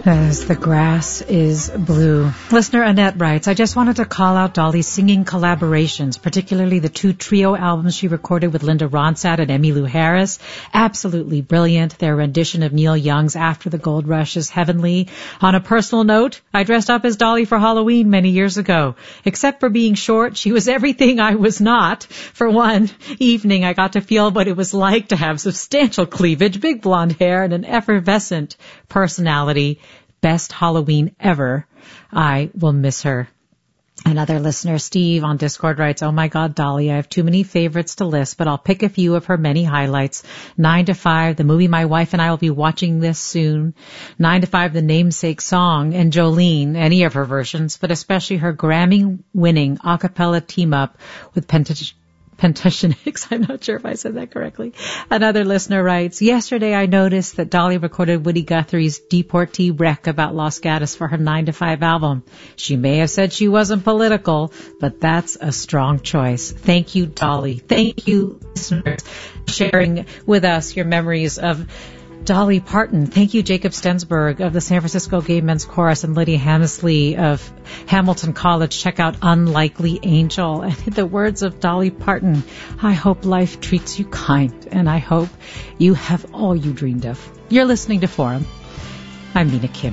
As the grass is blue. Listener Annette writes, I just wanted to call out Dolly's singing collaborations, particularly the 2 trio albums she recorded with Linda Ronstadt and Emmylou Harris. Absolutely brilliant. Their rendition of Neil Young's After the Gold Rush is heavenly. On a personal note, I dressed up as Dolly for Halloween many years ago. Except for being short, she was everything I was not. For one evening, I got to feel what it was like to have substantial cleavage, big blonde hair, and an effervescent personality. Best Halloween ever. I will miss her. Another listener, Steve, on Discord writes, oh my God, Dolly, I have too many favorites to list, but I'll pick a few of her many highlights. 9 to 5, the movie my wife and I will be watching this soon. 9 to 5, the namesake song, and Jolene, any of her versions, but especially her Grammy-winning a cappella team-up with Pentatonix. I'm not sure if I said that correctly. Another listener writes, yesterday I noticed that Dolly recorded Woody Guthrie's Deportee Wreck about Los Gatos for her 9 to 5 album. She may have said she wasn't political, but that's a strong choice. Thank you, Dolly. Thank you, listeners, sharing with us your memories of Dolly Parton. Thank you, Jacob Stensberg of the San Francisco Gay Men's Chorus and Lydia Hammersley of Hamilton College. Check out Unlikely Angel. And in the words of Dolly Parton, I hope life treats you kind, and I hope you have all you dreamed of. You're listening to Forum. I'm Mina Kim.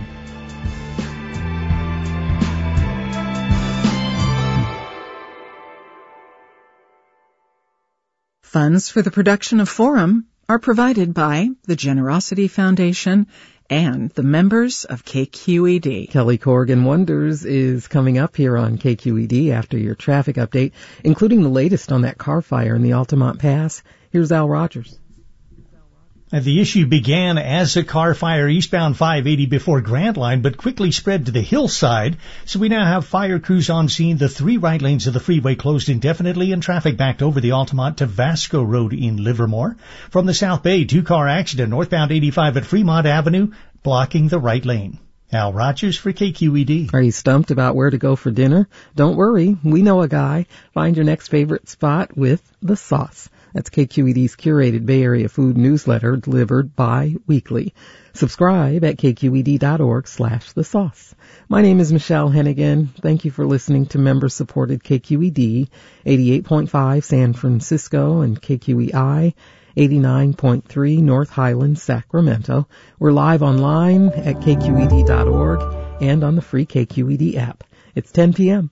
Funds for the production of Forum are provided by the Generosity Foundation and the members of KQED. Kelly Corrigan Wonders is coming up here on KQED after your traffic update, including the latest on that car fire in the Altamont Pass. Here's Al Rogers. The issue began as a car fire eastbound 580 before Grant Line, but quickly spread to the hillside. So we now have fire crews on scene. The 3 right lanes of the freeway closed indefinitely and traffic backed over the Altamont to Vasco Road in Livermore. From the South Bay, 2-car accident northbound 85 at Fremont Avenue, blocking the right lane. Al Rogers for KQED. Are you stumped about where to go for dinner? Don't worry, we know a guy. Find your next favorite spot with The Sauce. That's KQED's curated Bay Area food newsletter delivered bi-weekly. Subscribe at kqed.org/The Sauce. My name is Michelle Hennigan. Thank you for listening to member-supported KQED 88.5 San Francisco and KQEI 89.3 North Highlands, Sacramento. We're live online at kqed.org and on the free KQED app. It's 10 p.m.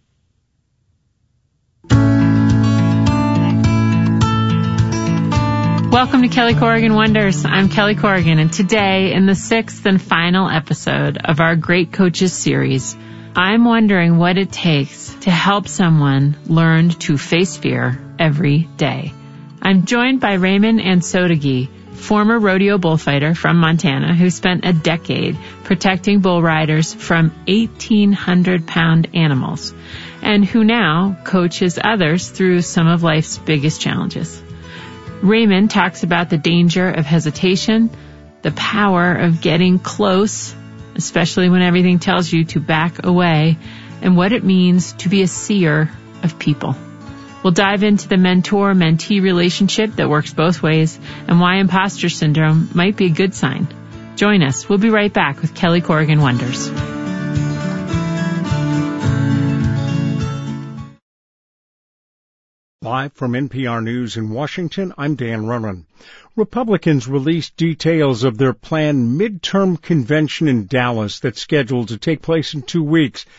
Welcome to Kelly Corrigan Wonders. I'm Kelly Corrigan, and today, in the 6th and final episode of our Great Coaches series, I'm wondering what it takes to help someone learn to face fear every day. I'm joined by Raymond Ansotagi, former rodeo bullfighter from Montana who spent a decade protecting bull riders from 1,800-pound animals, and who now coaches others through some of life's biggest challenges. Raymond talks about the danger of hesitation, the power of getting close, especially when everything tells you to back away, and what it means to be a seer of people. We'll dive into the mentor-mentee relationship that works both ways and why imposter syndrome might be a good sign. Join us. We'll be right back with Kelly Corrigan Wonders. Live from NPR News in Washington, I'm Dan Ronan. Republicans released details of their planned midterm convention in Dallas that's scheduled to take place in 2 weeks.